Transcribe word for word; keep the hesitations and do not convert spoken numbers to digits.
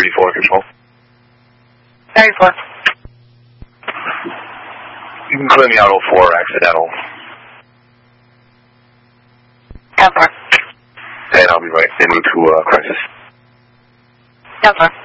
thirty-four, control. thirty-four. You can clear me out oh four, accidental. ten four. And I'll be right en route to uh, crisis. ten four.